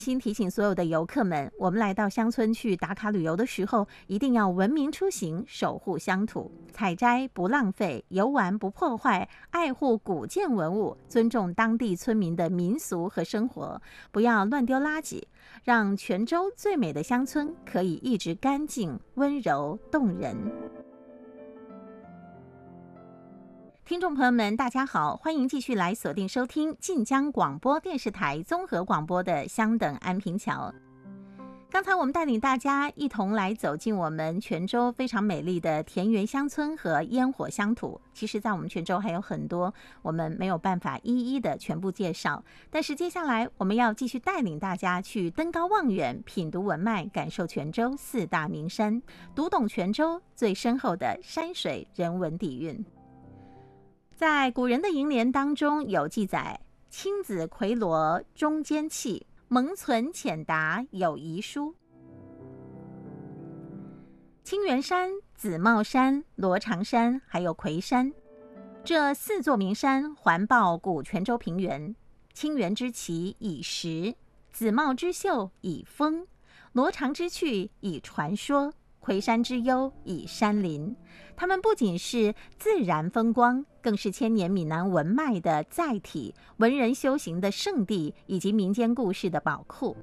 先提醒所有的游客们，我们来到乡村去打卡旅游的时候，一定要文明出行，守护乡土，采摘不浪费，游玩不破坏，爱护古建文物，尊重当地村民的民俗和生活，不要乱丢垃圾，让泉州最美的乡村可以一直干净、温柔、动人。听众朋友们，大家好，欢迎继续来锁定收听晋江广播电视台综合广播的香等安平桥。刚才我们带领大家一同来走进我们泉州非常美丽的田园乡村和烟火乡土。其实在我们泉州还有很多我们没有办法一一的全部介绍，但是接下来我们要继续带领大家去登高望远，品读文脉，感受泉州四大名山，读懂泉州最深厚的山水人文底蕴。在古人的楹联当中有记载，青子葵罗中间气，蒙存浅达有遗书。青原山、紫帽山、罗长山还有葵山，这四座名山环抱古泉州平原。青原之奇以石，紫帽之秀以风，罗长之趣以传说，葵山之幽以山林。它们不仅是自然风光，更是千年闽南文脉的载体，文人修行的圣地，以及民间故事的宝库。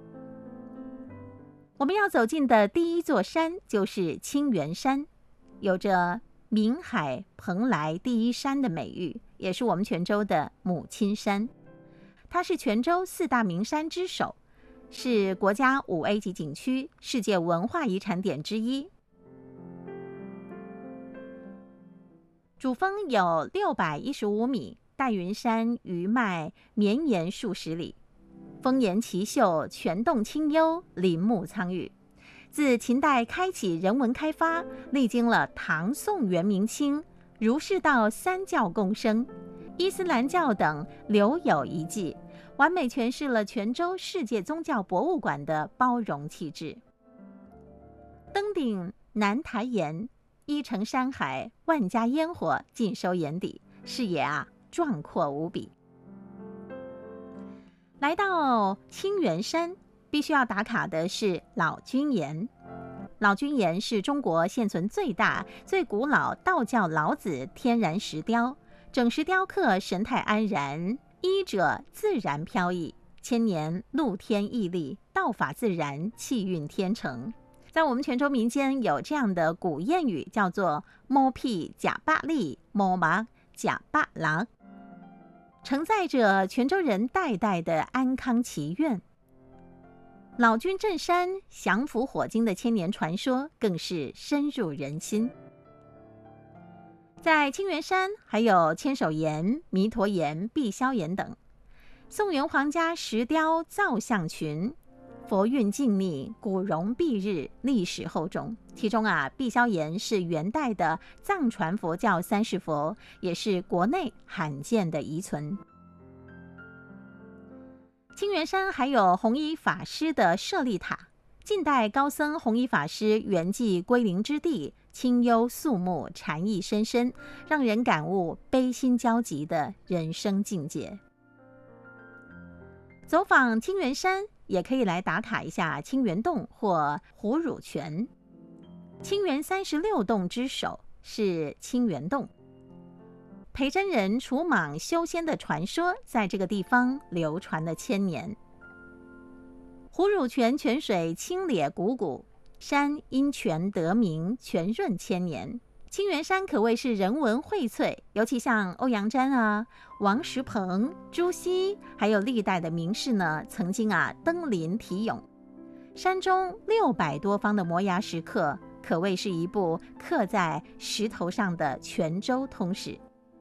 我们要走进的第一座山就是青原山，有着闽海蓬莱第一山的美誉，也是我们泉州的母亲山。它是泉州四大名山之首，是国家5A 级景区、世界文化遗产点之一。主峰有615米，带云山余脉绵延数十里，峰岩奇秀，泉洞清幽，林木苍郁。自秦代开启人文开发，历经了唐宋元明清，儒释道三教共生，伊斯兰教等留有遗迹，完美诠释了泉州世界宗教博物馆的包容气质。登顶南台岩，依城山海，万家烟火尽收眼底，视野壮阔无比。来到青原山，必须要打卡的是老君岩。老君岩是中国现存最大、最古老道教老子天然石雕，整石雕刻神态安然，衣者自然飘逸，千年露天屹立，道法自然，气韵天成。在我们泉州民间有这样的古谚语，叫做摸屁假巴力，摸麻假巴郎，承载着泉州人代代的安康祈愿。老君镇山降伏火精的千年传说更是深入人心。在青原山还有千手岩、弥陀岩、碧霄岩等，宋元皇家石雕造像群，佛韵静谧，古容蔽日，历史厚重。其中碧霄岩是元代的藏传佛教三世佛，也是国内罕见的遗存。青原山还有弘一法师的舍利塔，近代高僧弘一法师圆寂归零之地，清幽肃穆，禅意深深，让人感悟悲心交集的人生境界。走访青原山，也可以来打卡一下青原洞或虎乳泉。青原36洞之首是青原洞，裴真人除蟒修仙的传说在这个地方流传了1000年。虎乳泉泉水清冽汩汩，山因泉得名，泉润千年。青原山可谓是人文荟萃，尤其像欧阳詹王石鹏、朱熹，还有历代的名士呢，曾经登临题咏。山中600多方的摩崖石刻，可谓是一部刻在石头上的泉州通史。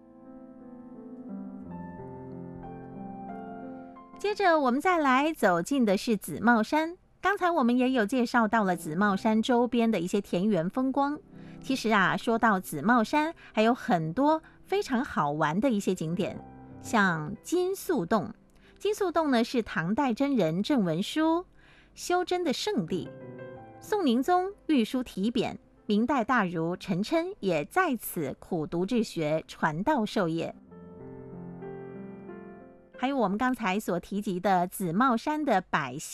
接着我们再来走进的是紫帽山。刚才我们也有介绍到了紫帽山周边的一些田园风光。其实说到紫帽山，还有很多非常好玩的一些景点，像金粟洞。金粟洞呢是唐代真人郑文书修真的圣地，宋宁宗御书题匾，明代大儒陈琛也在此苦读治学，传道授业。 还有我们刚才所提及的紫帽山的百